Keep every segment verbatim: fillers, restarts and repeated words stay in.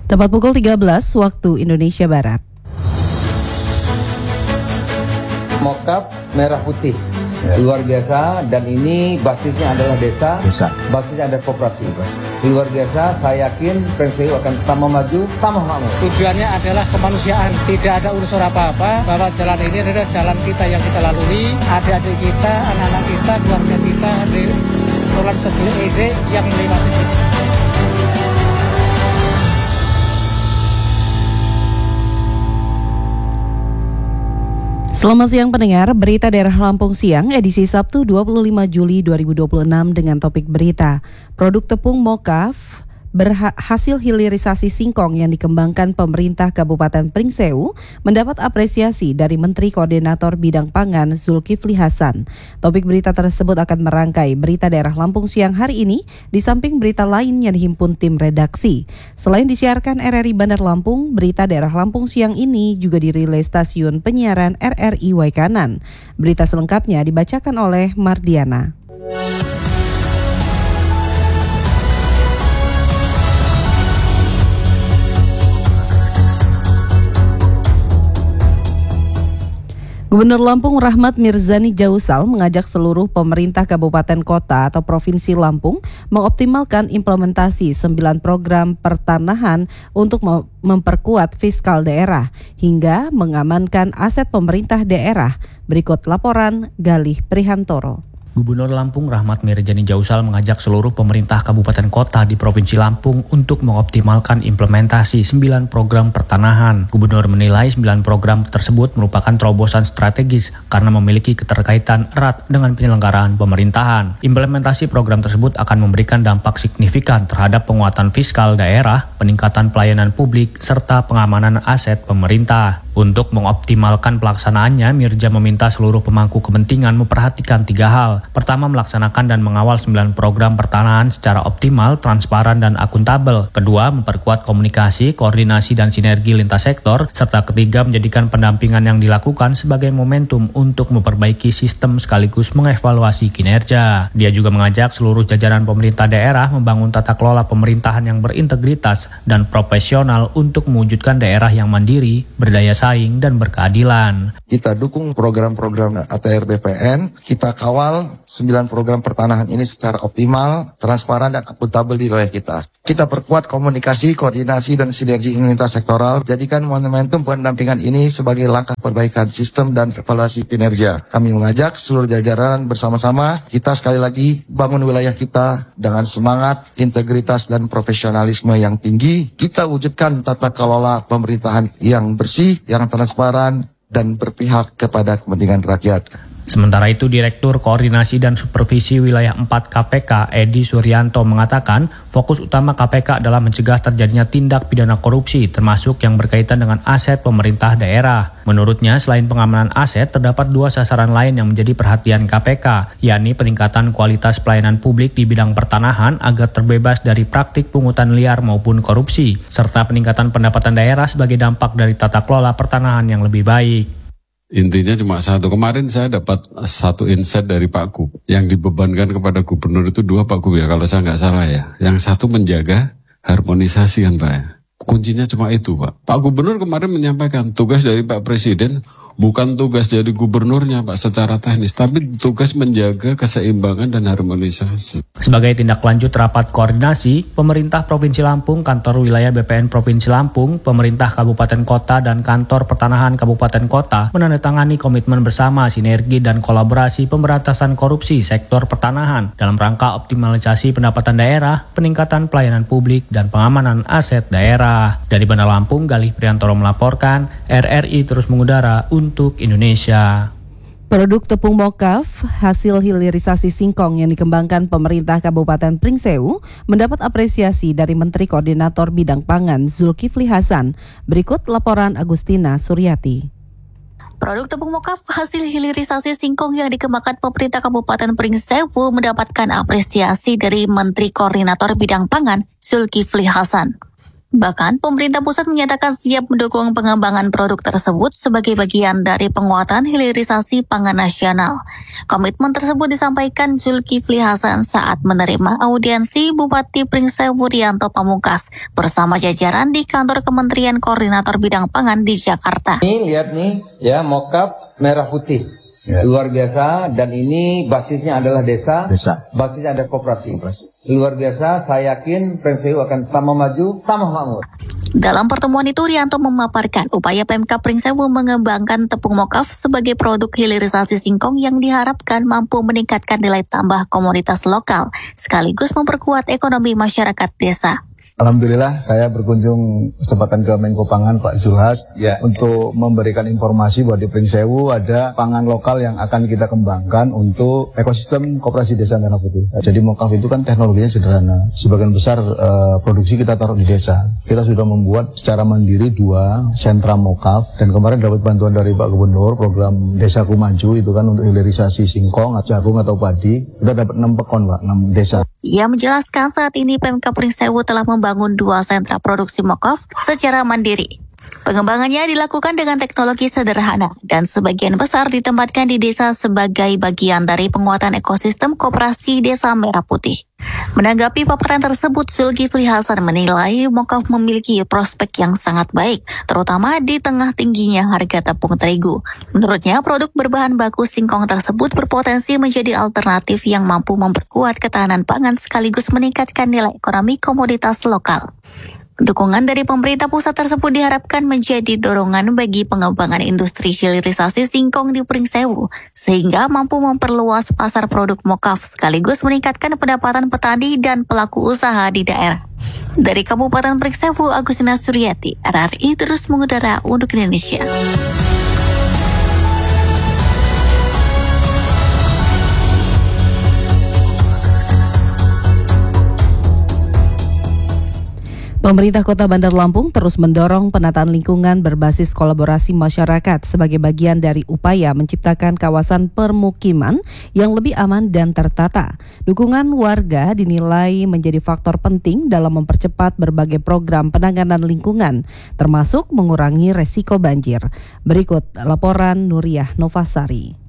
Tepat pukul tiga belas waktu Indonesia Barat. Mokap merah putih, ya. Luar biasa, dan ini basisnya adalah desa, desa. basisnya ada koperasi. Luar biasa, saya yakin Prinseu akan tambah maju, tambah makmur. Tujuannya adalah kemanusiaan, tidak ada unsur apa-apa, bahwa jalan ini adalah jalan kita yang kita lalui, adik-adik kita, anak-anak kita, keluarga kita, orang segelik ide yang melewati sini. Selamat siang pendengar, berita daerah Lampung siang edisi Sabtu dua puluh lima Juli dua ribu dua puluh enam dengan topik berita. Produk tepung Mokaf berhasil hilirisasi singkong yang dikembangkan pemerintah Kabupaten Prinseu mendapat apresiasi dari Menteri Koordinator Bidang Pangan Zulkifli Hasan. Topik berita tersebut akan merangkai berita daerah Lampung siang hari ini di samping berita lain yang dihimpun tim redaksi. Selain disiarkan R R I Bandar Lampung, berita daerah Lampung siang ini juga dirilis stasiun penyiaran R R I Waikanan. Berita selengkapnya dibacakan oleh Mardiana. Gubernur Lampung Rahmat Mirzani Jausal mengajak seluruh pemerintah kabupaten kota atau provinsi Lampung mengoptimalkan implementasi sembilan program pertanahan untuk memperkuat fiskal daerah hingga mengamankan aset pemerintah daerah. Berikut laporan Galih Prihantoro. Gubernur Lampung Rahmat Mirzani Jausal mengajak seluruh pemerintah kabupaten kota di Provinsi Lampung untuk mengoptimalkan implementasi sembilan program pertanahan. Gubernur menilai sembilan program tersebut merupakan terobosan strategis karena memiliki keterkaitan erat dengan penyelenggaraan pemerintahan. Implementasi program tersebut akan memberikan dampak signifikan terhadap penguatan fiskal daerah, peningkatan pelayanan publik, serta pengamanan aset pemerintah. Untuk mengoptimalkan pelaksanaannya, Mirja meminta seluruh pemangku kepentingan memperhatikan tiga hal. Pertama, melaksanakan dan mengawal sembilan program pertanahan secara optimal, transparan, dan akuntabel. Kedua, memperkuat komunikasi, koordinasi, dan sinergi lintas sektor. Serta ketiga, menjadikan pendampingan yang dilakukan sebagai momentum untuk memperbaiki sistem sekaligus mengevaluasi kinerja. Dia juga mengajak seluruh jajaran pemerintah daerah membangun tata kelola pemerintahan yang berintegritas dan profesional untuk mewujudkan daerah yang mandiri, berdaya saing, dan berkeadilan. Kita dukung program-program A T R B P N, kita kawal sembilan program pertanahan ini secara optimal, transparan, dan akuntabel di wilayah kita. Kita perkuat komunikasi, koordinasi, dan sinergi lintas sektoral, jadikan momentum pendampingan ini sebagai langkah perbaikan sistem dan evaluasi kinerja. Kami mengajak seluruh jajaran bersama-sama, kita sekali lagi bangun wilayah kita dengan semangat, integritas, dan profesionalisme yang tinggi. Kita wujudkan tata kelola pemerintahan yang bersih, yang transparan, dan berpihak kepada kepentingan rakyat. Sementara itu, Direktur Koordinasi dan Supervisi Wilayah empat K P K, Edi Suryanto, mengatakan fokus utama K P K adalah mencegah terjadinya tindak pidana korupsi, termasuk yang berkaitan dengan aset pemerintah daerah. Menurutnya, selain pengamanan aset, terdapat dua sasaran lain yang menjadi perhatian K P K, yakni peningkatan kualitas pelayanan publik di bidang pertanahan agar terbebas dari praktik pungutan liar maupun korupsi, serta peningkatan pendapatan daerah sebagai dampak dari tata kelola pertanahan yang lebih baik. Intinya cuma satu. Kemarin saya dapat satu insight dari Pak Gub. Yang dibebankan kepada gubernur itu dua, Pak Gub, ya, kalau saya nggak salah ya. Yang satu menjaga harmonisasi kan Pak ya. Kuncinya cuma itu Pak. Pak Gubernur kemarin menyampaikan tugas dari Pak Presiden bukan tugas jadi gubernurnya Pak secara teknis, tapi tugas menjaga keseimbangan dan harmonisasi. Sebagai tindak lanjut rapat koordinasi, pemerintah Provinsi Lampung, kantor wilayah B P N Provinsi Lampung, pemerintah Kabupaten Kota, dan kantor pertanahan Kabupaten Kota menandatangani komitmen bersama sinergi dan kolaborasi pemberantasan korupsi sektor pertanahan dalam rangka optimalisasi pendapatan daerah, peningkatan pelayanan publik, dan pengamanan aset daerah. Dari Bandar Lampung, Galih Prihantoro melaporkan, R R I terus mengudara untuk Indonesia. Produk tepung Mokaf, hasil hilirisasi singkong yang dikembangkan pemerintah Kabupaten Prinseu, mendapat apresiasi dari Menteri Koordinator Bidang Pangan Zulkifli Hasan. Berikut laporan Agustina Suryati. Produk tepung Mokaf hasil hilirisasi singkong yang dikembangkan pemerintah Kabupaten Prinseu mendapatkan apresiasi dari Menteri Koordinator Bidang Pangan Zulkifli Hasan. Bahkan, pemerintah pusat menyatakan siap mendukung pengembangan produk tersebut sebagai bagian dari penguatan hilirisasi pangan nasional. Komitmen tersebut disampaikan Zulkifli Hasan saat menerima audiensi Bupati Pringsewu Rianto Pamungkas bersama jajaran di kantor Kementerian Koordinator Bidang Pangan di Jakarta. Ini lihat nih, ya mokap merah putih. Ya. Luar biasa, dan ini basisnya adalah desa, desa. Basisnya ada koperasi. koperasi. Luar biasa, saya yakin Pringsewu akan tambah maju, tambah makmur. Dalam pertemuan itu, Rianto memaparkan upaya Pemkab Pringsewu mengembangkan tepung mokaf sebagai produk hilirisasi singkong yang diharapkan mampu meningkatkan nilai tambah komoditas lokal, sekaligus memperkuat ekonomi masyarakat desa. Alhamdulillah saya berkunjung kesempatan ke Menko Pangan Pak Zulhas ya. Untuk memberikan informasi bahwa di Pringsewu ada pangan lokal yang akan kita kembangkan untuk ekosistem koperasi desa Merah Putih. Jadi mokaf itu kan teknologinya sederhana. Sebagian besar uh, produksi kita taruh di desa. Kita sudah membuat secara mandiri dua sentra mokaf dan kemarin dapat bantuan dari Pak Gubernur program Desaku Maju itu kan untuk hilirisasi singkong, jagung atau padi. Kita dapat enam pekon Pak, enam desa. Ia menjelaskan saat ini Pemkab Pringsewu telah membangun dua sentra produksi mokaf secara mandiri. Pengembangannya dilakukan dengan teknologi sederhana dan sebagian besar ditempatkan di desa sebagai bagian dari penguatan ekosistem koperasi Desa Merah Putih. Menanggapi paparan tersebut, Zulkifli Hasan menilai mokaf memiliki prospek yang sangat baik, terutama di tengah tingginya harga tepung terigu. Menurutnya, produk berbahan baku singkong tersebut berpotensi menjadi alternatif yang mampu memperkuat ketahanan pangan sekaligus meningkatkan nilai ekonomi komoditas lokal. Dukungan dari pemerintah pusat tersebut diharapkan menjadi dorongan bagi pengembangan industri hilirisasi singkong di Pringsewu, sehingga mampu memperluas pasar produk mokaf sekaligus meningkatkan pendapatan petani dan pelaku usaha di daerah. Dari Kabupaten Pringsewu, Agustina Suryati, R R I terus mengudara untuk Indonesia. Pemerintah Kota Bandar Lampung terus mendorong penataan lingkungan berbasis kolaborasi masyarakat sebagai bagian dari upaya menciptakan kawasan permukiman yang lebih aman dan tertata. Dukungan warga dinilai menjadi faktor penting dalam mempercepat berbagai program penanganan lingkungan, termasuk mengurangi resiko banjir. Berikut laporan Nuriyah Novasari.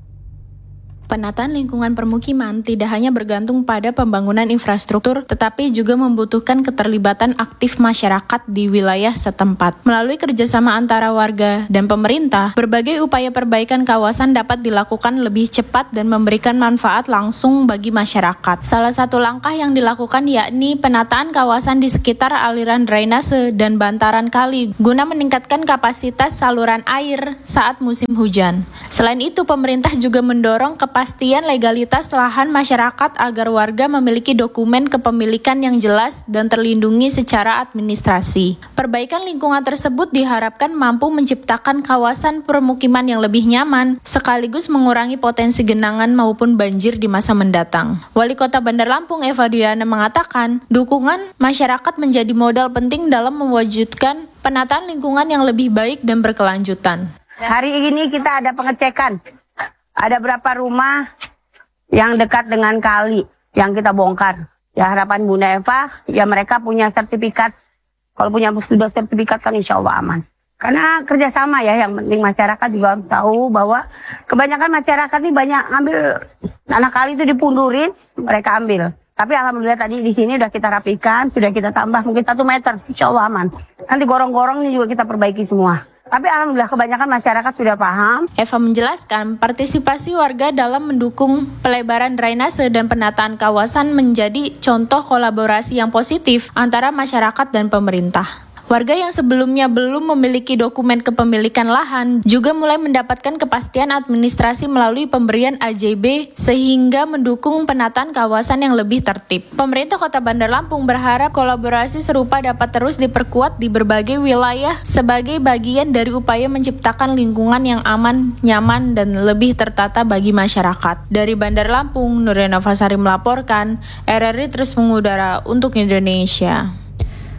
Penataan lingkungan permukiman tidak hanya bergantung pada pembangunan infrastruktur, tetapi juga membutuhkan keterlibatan aktif masyarakat di wilayah setempat. Melalui kerjasama antara warga dan pemerintah, berbagai upaya perbaikan kawasan dapat dilakukan lebih cepat dan memberikan manfaat langsung bagi masyarakat. Salah satu langkah yang dilakukan yakni penataan kawasan di sekitar aliran drainase dan bantaran kali, guna meningkatkan kapasitas saluran air saat musim hujan. Selain itu, pemerintah juga mendorong ke kepastian legalitas lahan masyarakat agar warga memiliki dokumen kepemilikan yang jelas dan terlindungi secara administrasi. Perbaikan lingkungan tersebut diharapkan mampu menciptakan kawasan permukiman yang lebih nyaman, sekaligus mengurangi potensi genangan maupun banjir di masa mendatang. Wali Kota Bandar Lampung Eva Duyana mengatakan, dukungan masyarakat menjadi modal penting dalam mewujudkan penataan lingkungan yang lebih baik dan berkelanjutan. Hari ini kita ada pengecekan. Ada berapa rumah yang dekat dengan kali yang kita bongkar. Ya harapan Bunda Eva, ya mereka punya sertifikat. Kalau punya sudah sertifikat kan insya Allah aman. Karena kerjasama ya, yang penting masyarakat juga harus tahu bahwa kebanyakan masyarakat ini banyak ambil anak kali itu dipundurin, mereka ambil. Tapi alhamdulillah tadi di sini sudah kita rapikan, sudah kita tambah mungkin satu meter, insya Allah aman. Nanti gorong-gorong ini juga kita perbaiki semua. Tapi alhamdulillah kebanyakan masyarakat sudah paham. Eva menjelaskan partisipasi warga dalam mendukung pelebaran drainase dan penataan kawasan menjadi contoh kolaborasi yang positif antara masyarakat dan pemerintah. Warga yang sebelumnya belum memiliki dokumen kepemilikan lahan juga mulai mendapatkan kepastian administrasi melalui pemberian A J B sehingga mendukung penataan kawasan yang lebih tertib. Pemerintah Kota Bandar Lampung berharap kolaborasi serupa dapat terus diperkuat di berbagai wilayah sebagai bagian dari upaya menciptakan lingkungan yang aman, nyaman, dan lebih tertata bagi masyarakat. Dari Bandar Lampung, Nuriyah Novasari melaporkan, R R I terus mengudara untuk Indonesia.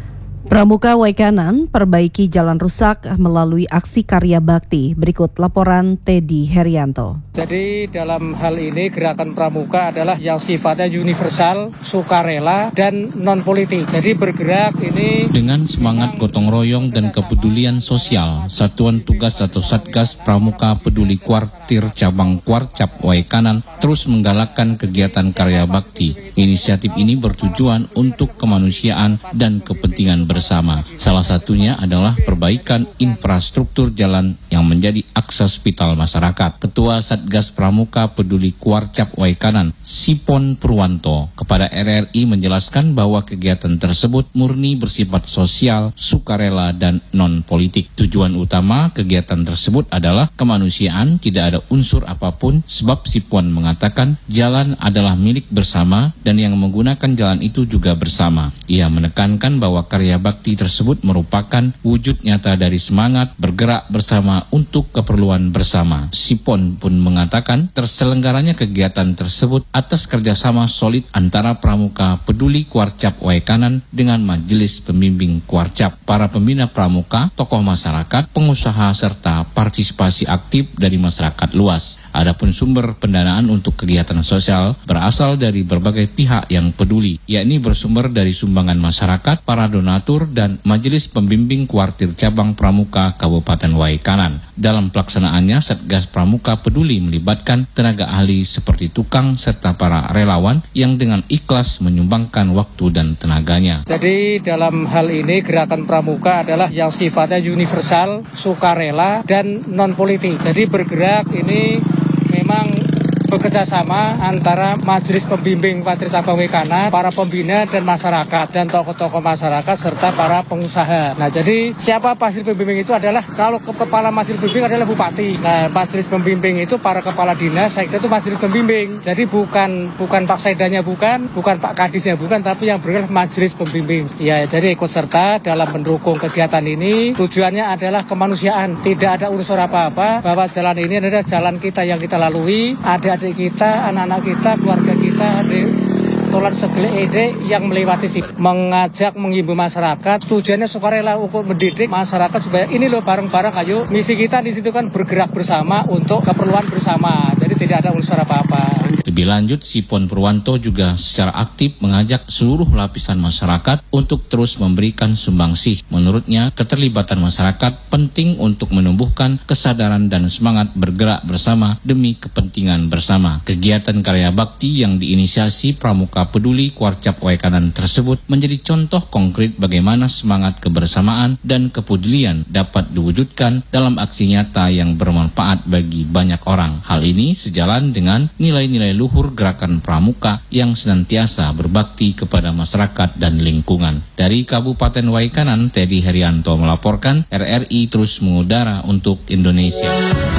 Pramuka Waikanan perbaiki jalan rusak melalui aksi karya bakti. Berikut laporan Teddy Herianto. Jadi dalam hal ini gerakan Pramuka adalah yang sifatnya universal, sukarela, dan non-politik. Jadi bergerak ini dengan semangat gotong royong dan kepedulian sosial, Satuan Tugas atau Satgas Pramuka Peduli Kuartir Cabang Kuarcap Waikanan terus menggalakkan kegiatan karya bakti. Inisiatif ini bertujuan untuk kemanusiaan dan kepentingan bersama. Salah satunya adalah perbaikan infrastruktur jalan yang menjadi akses vital masyarakat. Ketua Satgas Pramuka Peduli Kuarcap Waikanan, Sipon Purwanto, kepada R R I menjelaskan bahwa kegiatan tersebut murni bersifat sosial, sukarela, dan non-politik. Tujuan utama kegiatan tersebut adalah kemanusiaan, tidak ada unsur apapun, sebab Sipon mengatakan jalan adalah milik bersama dan yang menggunakan jalan itu juga bersama. Ia menekankan bahwa karya bakti tersebut merupakan wujud nyata dari semangat bergerak bersama untuk keperluan bersama. Sipon pun mengatakan terselenggaranya kegiatan tersebut atas kerjasama solid antara Pramuka Peduli Kuarcap Waikanan dengan Majelis Pembimbing Kuarcap, para pembina Pramuka, tokoh masyarakat, pengusaha, serta partisipasi aktif dari masyarakat luas. Adapun sumber pendanaan untuk kegiatan sosial berasal dari berbagai pihak yang peduli, yakni bersumber dari sumbangan masyarakat, para donatur, dan Majelis Pembimbing Kuartir Cabang Pramuka Kabupaten Waikanan. Dalam pelaksanaannya, Satgas Pramuka Peduli melibatkan tenaga ahli seperti tukang serta para relawan yang dengan ikhlas menyumbangkan waktu dan tenaganya. Jadi dalam hal ini gerakan Pramuka adalah yang sifatnya universal, sukarela, dan non-politik. Jadi bergerak ini memang bekerja sama antara Majelis Pembimbing Kuartir Cabang Waikanan, para pembina dan masyarakat, dan tokoh-tokoh masyarakat serta para pengusaha. Nah, jadi siapa Majelis Pembimbing itu adalah, kalau ke kepala Majelis Pembimbing adalah Bupati. Nah, Majelis Pembimbing itu para kepala dinas, sekda itu Majelis Pembimbing. Jadi bukan bukan Pak Sekdanya bukan, bukan Pak Kadisnya bukan, tapi yang bergerak Majelis Pembimbing. Ya, jadi ikut serta dalam mendukung kegiatan ini. Tujuannya adalah kemanusiaan, tidak ada unsur apa-apa, bahwa jalan ini adalah jalan kita yang kita lalui. Ada adik kita, anak-anak kita, keluarga kita, adik tolan segelik ede yang melewati sini. Mengajak, menghimbau masyarakat, tujuannya sukarela untuk mendidik masyarakat supaya ini loh bareng-bareng, ayo. Misi kita di situ kan bergerak bersama untuk keperluan bersama, jadi tidak ada unsur apa-apa. Lebih lanjut, Sipon Purwanto juga secara aktif mengajak seluruh lapisan masyarakat untuk terus memberikan sumbangsih. Menurutnya, keterlibatan masyarakat penting untuk menumbuhkan kesadaran dan semangat bergerak bersama demi kepentingan bersama. Kegiatan karya bakti yang diinisiasi Pramuka Peduli Kuarcap Waikanan tersebut menjadi contoh konkret bagaimana semangat kebersamaan dan kepedulian dapat diwujudkan dalam aksi nyata yang bermanfaat bagi banyak orang. Hal ini sejalan dengan nilai-nilai luhur gerakan Pramuka yang senantiasa berbakti kepada masyarakat dan lingkungan. Dari Kabupaten Waikanan, Teddy Herianto melaporkan. R R I terus mengudara untuk Indonesia.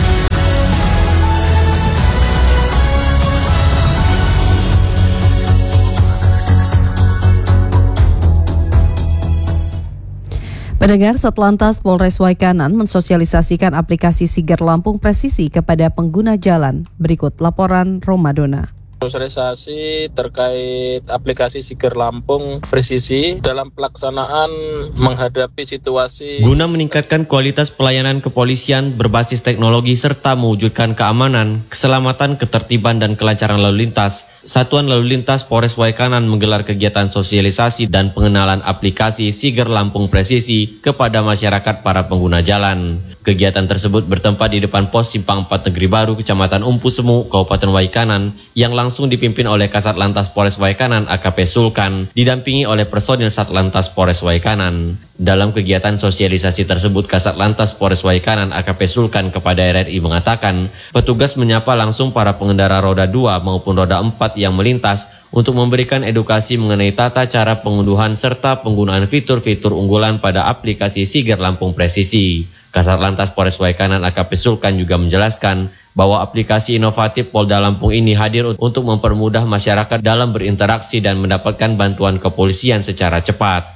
Pendengar, Satlantas Polres Waikanan mensosialisasikan aplikasi Siger Lampung Presisi kepada pengguna jalan. Berikut laporan Romadona. Sosialisasi terkait aplikasi Siger Lampung Presisi dalam pelaksanaan menghadapi situasi guna meningkatkan kualitas pelayanan kepolisian berbasis teknologi serta mewujudkan keamanan, keselamatan, ketertiban dan kelancaran lalu lintas. Satuan Lalu Lintas Polres Waikanan menggelar kegiatan sosialisasi dan pengenalan aplikasi Siger Lampung Presisi kepada masyarakat para pengguna jalan. Kegiatan tersebut bertempat di depan pos Simpang empat Negeri Baru, Kecamatan Umpu Semu, Kabupaten Waikanan, yang langsung dipimpin oleh Kasat Lantas Polres Waikanan A K P Sulkan, didampingi oleh personil Satlantas Polres Waikanan. Dalam kegiatan sosialisasi tersebut, Kasat Lantas Polres Waikanan A K P Sulkan kepada R R I mengatakan, petugas menyapa langsung para pengendara roda dua maupun roda empat yang melintas untuk memberikan edukasi mengenai tata cara pengunduhan serta penggunaan fitur-fitur unggulan pada aplikasi Siger Lampung Presisi. Kasat Lantas Polres Waikanan A K P Sulkan juga menjelaskan bahwa aplikasi inovatif Polda Lampung ini hadir untuk mempermudah masyarakat dalam berinteraksi dan mendapatkan bantuan kepolisian secara cepat.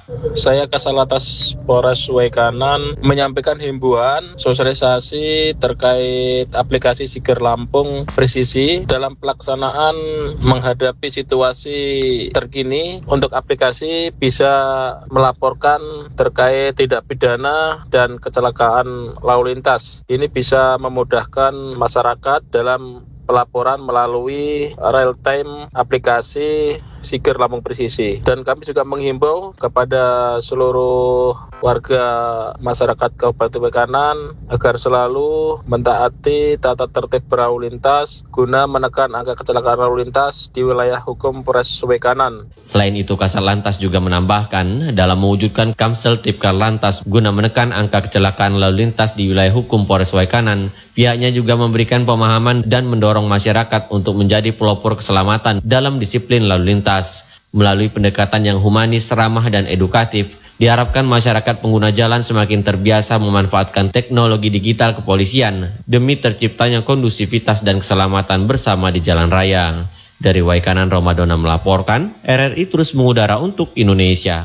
Saya Kasalatas Polres Waikanan menyampaikan himbauan sosialisasi terkait aplikasi Siger Lampung Presisi dalam pelaksanaan menghadapi situasi terkini. Untuk aplikasi bisa melaporkan terkait tindak pidana dan kecelakaan lalu lintas. Ini bisa memudahkan masyarakat dalam pelaporan melalui real time aplikasi Siger Lampung Presisi. Dan kami juga menghimbau kepada seluruh warga masyarakat Kabupaten Waikanan agar selalu mentaati tata tertib berlalu lintas guna menekan angka kecelakaan lalu lintas di wilayah hukum Polres Waikanan. Selain itu, Kasat Lantas juga menambahkan dalam mewujudkan Kamsel Tipkar Lantas guna menekan angka kecelakaan lalu lintas di wilayah hukum Polres Waikanan, pihaknya juga memberikan pemahaman dan mendorong masyarakat untuk menjadi pelopor keselamatan dalam disiplin lalu lintas. Melalui pendekatan yang humanis, ramah, dan edukatif, diharapkan masyarakat pengguna jalan semakin terbiasa memanfaatkan teknologi digital kepolisian demi terciptanya kondusivitas dan keselamatan bersama di jalan raya. Dari Waikanan, Romadona melaporkan, R R I terus mengudara untuk Indonesia.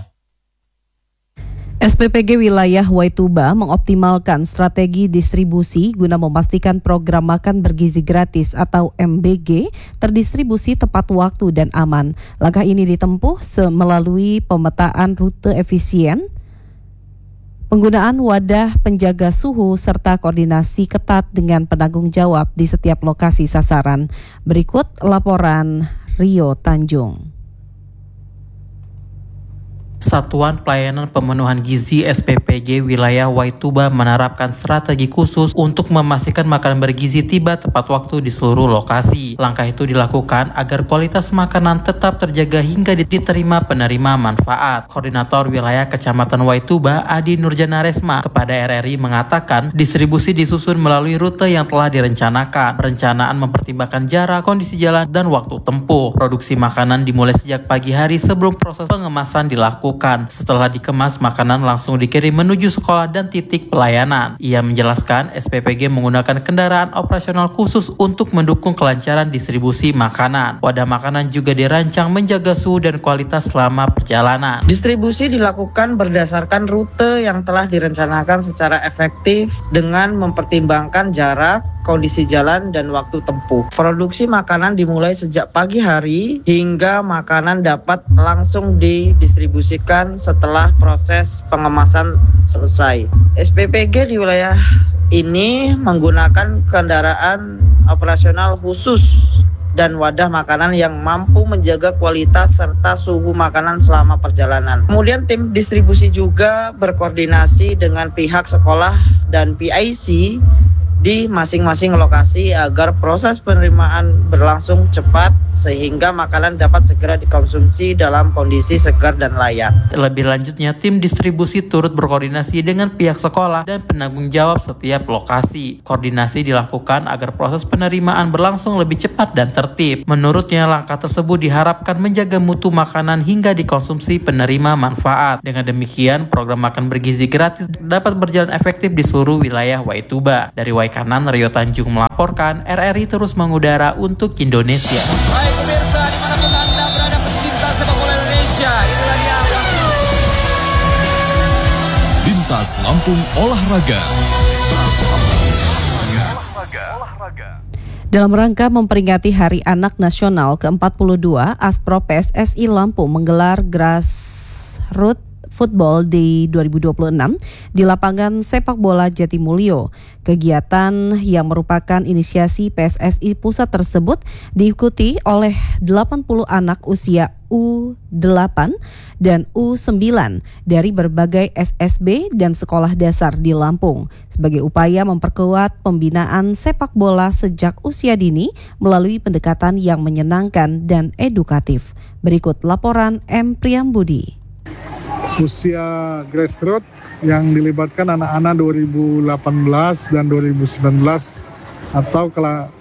S P P G Wilayah Waituba mengoptimalkan strategi distribusi guna memastikan program makan bergizi gratis atau M B G terdistribusi tepat waktu dan aman. Langkah ini ditempuh melalui pemetaan rute efisien, penggunaan wadah penjaga suhu, serta koordinasi ketat dengan penanggung jawab di setiap lokasi sasaran. Berikut laporan Rio Tanjung. Satuan Pelayanan Pemenuhan Gizi S P P G Wilayah Waituba menerapkan strategi khusus untuk memastikan makanan bergizi tiba tepat waktu di seluruh lokasi. Langkah itu dilakukan agar kualitas makanan tetap terjaga hingga diterima penerima manfaat. Koordinator Wilayah Kecamatan Waituba, Adi Nurjana Resma, kepada R R I mengatakan distribusi disusun melalui rute yang telah direncanakan. Perencanaan mempertimbangkan jarak, kondisi jalan, dan waktu tempuh. Produksi makanan dimulai sejak pagi hari sebelum proses pengemasan dilakukan. Setelah dikemas, makanan langsung dikirim menuju sekolah dan titik pelayanan. Ia menjelaskan S P P G menggunakan kendaraan operasional khusus untuk mendukung kelancaran distribusi makanan. Wadah makanan juga dirancang menjaga suhu dan kualitas selama perjalanan. Distribusi dilakukan berdasarkan rute yang telah direncanakan secara efektif dengan mempertimbangkan jarak, kondisi jalan, dan waktu tempuh. Produksi makanan dimulai sejak pagi hari hingga makanan dapat langsung didistribusikan setelah proses pengemasan selesai. S P P G di wilayah ini menggunakan kendaraan operasional khusus dan wadah makanan yang mampu menjaga kualitas serta suhu makanan selama perjalanan. Kemudian tim distribusi juga berkoordinasi dengan pihak sekolah dan P I C di masing-masing lokasi agar proses penerimaan berlangsung cepat sehingga makanan dapat segera dikonsumsi dalam kondisi segar dan layak. Lebih lanjutnya, tim distribusi turut berkoordinasi dengan pihak sekolah dan penanggung jawab setiap lokasi. Koordinasi dilakukan agar proses penerimaan berlangsung lebih cepat dan tertib. Menurutnya, langkah tersebut diharapkan menjaga mutu makanan hingga dikonsumsi penerima manfaat. Dengan demikian, program makan bergizi gratis dapat berjalan efektif di seluruh wilayah Waituba. Dari Waikanan, Rio Tanjung melaporkan, R R I terus mengudara untuk Indonesia. Baik pemirsa, dimanapun Anda berada, pecinta sepak bola Indonesia, inilah dia Lintas Lampung Olahraga. Dalam rangka memperingati Hari Anak Nasional ke empat puluh dua, Aspro P S S I Lampung menggelar Grassroots Football di dua ribu dua puluh enam di lapangan sepak bola Jatimulyo. Kegiatan yang merupakan inisiasi P S S I Pusat tersebut diikuti oleh delapan puluh anak usia U delapan dan U sembilan dari berbagai S S B dan sekolah dasar di Lampung sebagai upaya memperkuat pembinaan sepak bola sejak usia dini melalui pendekatan yang menyenangkan dan edukatif. Berikut laporan M. Priambudi. Usia grassroots yang dilibatkan anak-anak dua ribu delapan belas dan dua ribu sembilan belas atau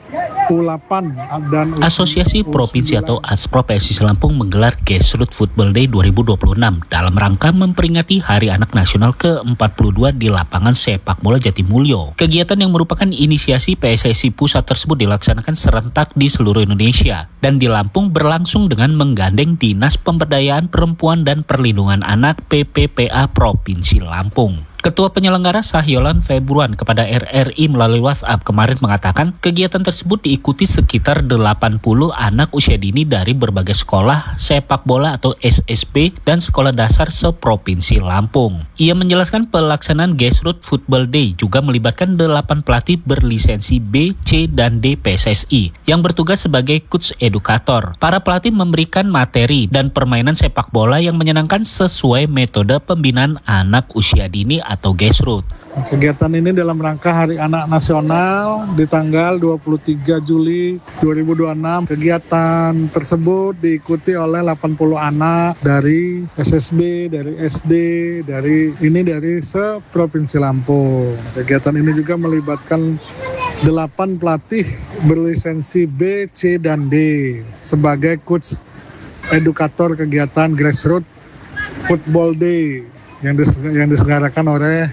U delapan dan U Asosiasi Provinsi atau ASPRO P S I S Lampung menggelar Grassroots Football Day dua ribu dua puluh enam dalam rangka memperingati Hari Anak Nasional ke empat puluh dua di lapangan sepak bola Jatimulyo. Kegiatan yang merupakan inisiasi P S S I pusat tersebut dilaksanakan serentak di seluruh Indonesia dan di Lampung berlangsung dengan menggandeng Dinas Pemberdayaan Perempuan dan Perlindungan Anak P P P A Provinsi Lampung. Ketua penyelenggara Sahyolan Februan kepada R R I melalui WhatsApp kemarin mengatakan kegiatan tersebut diikuti sekitar delapan puluh anak usia dini dari berbagai sekolah sepak bola atau S S B dan sekolah dasar seprovinsi Lampung. Ia menjelaskan pelaksanaan Grassroots Football Day juga melibatkan delapan pelatih berlisensi B, C, dan D P S S I yang bertugas sebagai coach edukator. Para pelatih memberikan materi dan permainan sepak bola yang menyenangkan sesuai metode pembinaan anak usia dini atau Grassroots. Kegiatan ini dalam rangka Hari Anak Nasional di tanggal dua puluh tiga Juli dua ribu dua puluh enam. Kegiatan tersebut diikuti oleh delapan puluh anak dari S S B, dari S D, dari ini dari seprovinsi Lampung. Kegiatan ini juga melibatkan delapan pelatih berlisensi B, C, dan D sebagai coach edukator kegiatan Grassroots Football Day yang diselenggarakan oleh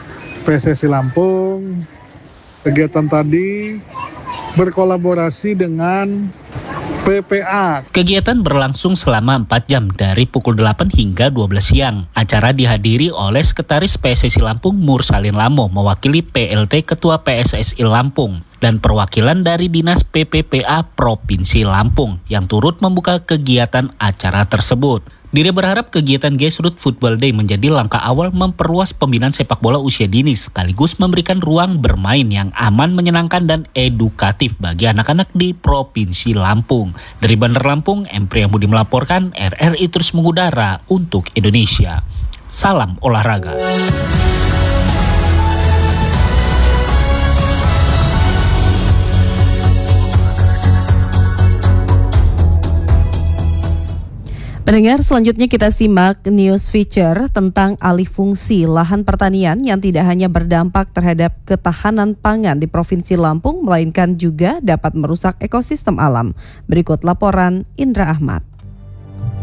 P S S I Lampung. Kegiatan tadi berkolaborasi dengan P P A. Kegiatan berlangsung selama empat jam dari pukul delapan hingga dua belas siang. Acara dihadiri oleh Sekretaris P S S I Lampung Mursalin Lamo mewakili P L T Ketua P S S I Lampung dan perwakilan dari Dinas P P P A Provinsi Lampung yang turut membuka kegiatan acara tersebut. Diri berharap kegiatan Grassroots Football Day menjadi langkah awal memperluas pembinaan sepak bola usia dini sekaligus memberikan ruang bermain yang aman, menyenangkan, dan edukatif bagi anak-anak di Provinsi Lampung. Dari Bandar Lampung, M. Priyambudi melaporkan, R R I terus mengudara untuk Indonesia. Salam olahraga. Pendengar, selanjutnya kita simak news feature tentang alih fungsi lahan pertanian yang tidak hanya berdampak terhadap ketahanan pangan di Provinsi Lampung, melainkan juga dapat merusak ekosistem alam. Berikut laporan Indra Ahmad.